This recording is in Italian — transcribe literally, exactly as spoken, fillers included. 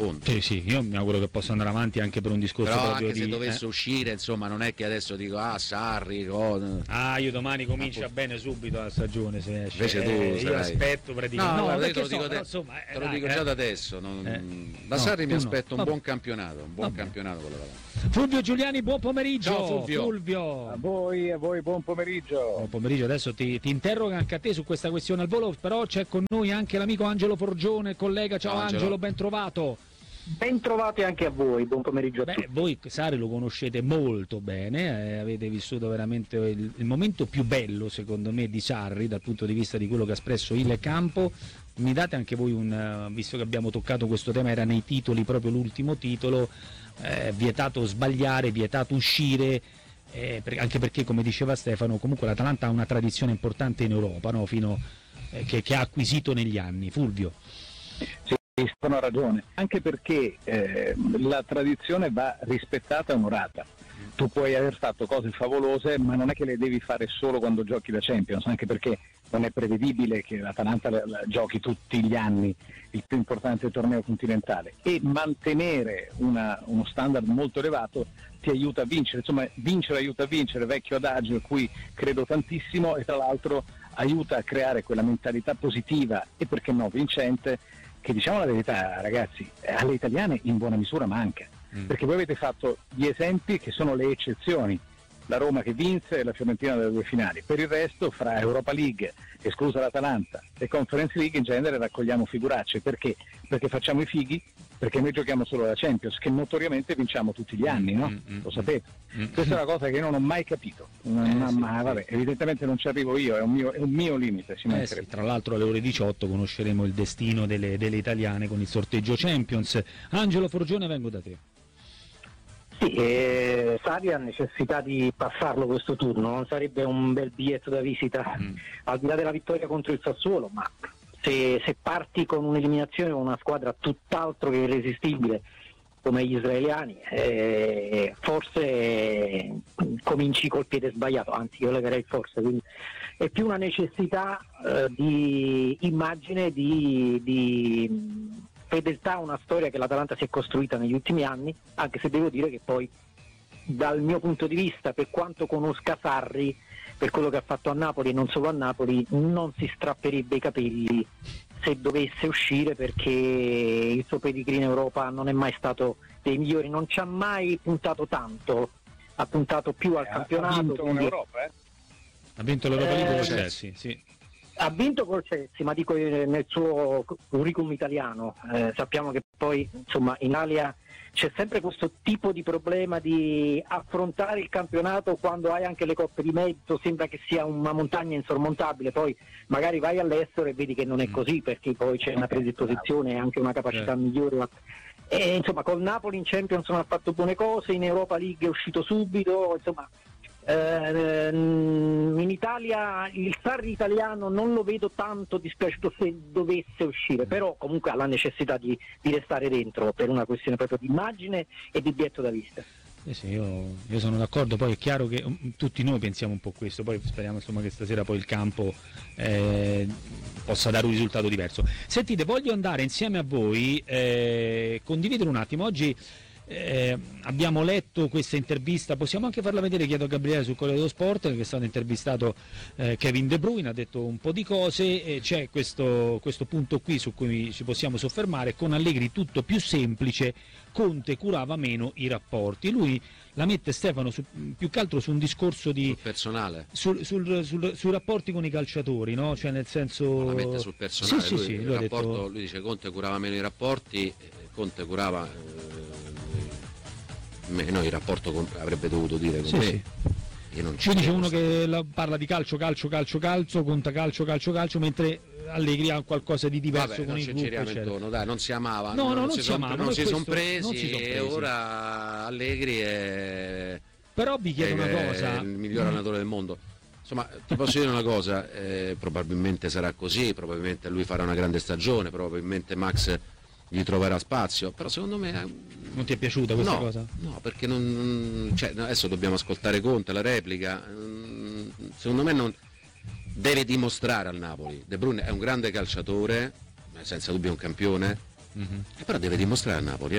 fondo. Sì, sì, io mi auguro che possa andare avanti anche per un discorso però proprio anche di, se dovesse eh. uscire, insomma, non è che adesso dico ah Sarri, oh, ah io domani comincia appunto. bene subito la stagione se esce. Invece tu eh, sarai... io aspetto praticamente no, no, guarda, io te lo so, dico, però, te... insomma, eh, te lo dai, dico eh. già da adesso non... eh. da no, Sarri mi aspetto no. un buon campionato un buon Vabbè. campionato quello là. Fulvio Giuliani, buon pomeriggio. Ciao Fulvio. Fulvio. A voi, a voi buon pomeriggio. Buon pomeriggio, adesso ti, ti interrogo anche a te su questa questione al volo, però c'è con noi anche l'amico Angelo Forgione, collega. Ciao, Ciao, Angelo. Angelo, ben trovato. Ben trovati anche a voi, buon pomeriggio a Beh, tutti. voi Sarri lo conoscete molto bene, eh, avete vissuto veramente il, il momento più bello secondo me di Sarri dal punto di vista di quello che ha espresso il campo. Mi date anche voi un, uh, visto che abbiamo toccato questo tema, era nei titoli proprio l'ultimo titolo, eh, vietato sbagliare, vietato uscire, eh, per, anche perché come diceva Stefano comunque l'Atalanta ha una tradizione importante in Europa, no? Fino, eh, che, che ha acquisito negli anni. Fulvio. Sì, Stefano ha ragione, anche perché eh, la tradizione va rispettata e onorata. Tu puoi aver fatto cose favolose, ma non è che le devi fare solo quando giochi la Champions, anche perché non è prevedibile che l'Atalanta la, la giochi tutti gli anni il più importante torneo continentale, e mantenere una, uno standard molto elevato ti aiuta a vincere, insomma vincere aiuta a vincere, vecchio adagio a cui credo tantissimo, e tra l'altro aiuta a creare quella mentalità positiva e perché no vincente, che diciamo la verità ragazzi, alle italiane in buona misura manca, mm. perché voi avete fatto gli esempi che sono le eccezioni, la Roma che vinse e la Fiorentina dalle due finali, per il resto fra Europa League, esclusa l'Atalanta, e Conference League in genere raccogliamo figuracce. Perché? Perché facciamo i fighi, perché noi giochiamo solo la Champions, che notoriamente vinciamo tutti gli anni, no? Mm-hmm. Lo sapete. Mm-hmm. Questa è una cosa che io non ho mai capito, non, eh, ma, sì, ma sì. vabbè, evidentemente non ci arrivo io, è un mio, è un mio limite. Si Eh sì, tra l'altro alle ore diciotto conosceremo il destino delle, delle italiane con il sorteggio Champions. Angelo Forgione, vengo da te. Sì, eh, Sarri ha necessità di passarlo questo turno, non sarebbe un bel biglietto da visita, mm. al di là della vittoria contro il Sassuolo, ma se, se parti con un'eliminazione con una squadra tutt'altro che irresistibile come gli israeliani, eh, forse cominci col piede sbagliato, anzi io legherei forse, quindi è più una necessità eh, di immagine, di, di fedeltà a una storia che l'Atalanta si è costruita negli ultimi anni, anche se devo dire che poi dal mio punto di vista, per quanto conosca Sarri, per quello che ha fatto a Napoli e non solo a Napoli, non si strapperebbe i capelli se dovesse uscire, perché il suo pedigree in Europa non è mai stato dei migliori, non ci ha mai puntato tanto, ha puntato più al eh, campionato. Ha vinto quindi... in Europa, eh? Ha vinto l'Europa League eh, con Chelsea, sì. Ha vinto col Chelsea, ma dico nel suo curriculum italiano, eh, sappiamo che poi insomma in Italia c'è sempre questo tipo di problema di affrontare il campionato quando hai anche le coppe di mezzo, sembra che sia una montagna insormontabile, poi magari vai all'estero e vedi che non è così, perché poi c'è una predisposizione e anche una capacità migliore. E, insomma col Napoli in Champions non ha fatto buone cose, in Europa League è uscito subito, insomma eh, in Italia il Sarri italiano non lo vedo tanto dispiaciuto se dovesse uscire, però comunque ha la necessità di, di restare dentro per una questione proprio di immagine e di biglietto da vista. Eh sì, io, io sono d'accordo, poi è chiaro che um, tutti noi pensiamo un po' questo, poi speriamo insomma che stasera poi il campo eh, possa dare un risultato diverso. Sentite, voglio andare insieme a voi, eh, condividere un attimo, oggi eh, abbiamo letto questa intervista, possiamo anche farla vedere, chiedo a Gabriele sul Corriere dello Sport, che è stato intervistato eh, Kevin De Bruyne, ha detto un po' di cose, e c'è questo, questo punto qui su cui ci possiamo soffermare, con Allegri tutto più semplice, Conte curava meno i rapporti. Lui la mette, Stefano, su, più che altro su un discorso di sul personale, sul, sul, sul, sui rapporti con i calciatori, no? Cioè nel senso, la mette sul personale. Sì, lui, sì, sì, il lui, rapporto, detto... lui dice Conte curava meno i rapporti, eh, Conte curava eh, meno il rapporto con, avrebbe dovuto dire con sì, me. Sì. Io non Ci dice uno che la, parla di calcio, calcio, calcio, calcio, conta calcio, calcio, calcio, mentre Allegri ha qualcosa di diverso. Vabbè, con non il ci gruppo, giriamo eccetera. intorno, dai, non si amavano, no, no, non, non si, si son, amavano, non si questo, sono presi, non si son e presi. ora Allegri è, però vi chiedo è, una cosa, è il miglior allenatore del mondo. Insomma, ti posso dire una cosa, eh, probabilmente sarà così, probabilmente lui farà una grande stagione, probabilmente Max gli troverà spazio, però secondo me... Non ti è piaciuta questa no, cosa? No, perché non, cioè, adesso dobbiamo ascoltare Conte, la replica, secondo me non deve dimostrare al Napoli. De Bruyne è un grande calciatore, senza dubbio un campione, Mm-hmm. E però deve dimostrare a Napoli.